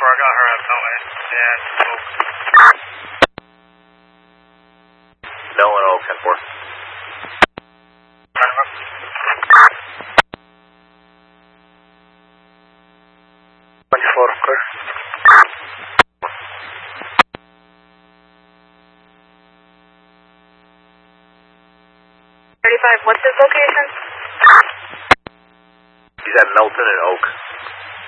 I got her at Milton and Oak. Milton Oak, 10-4. 24, clear. 35, what's his location? He's at Milton and Oak.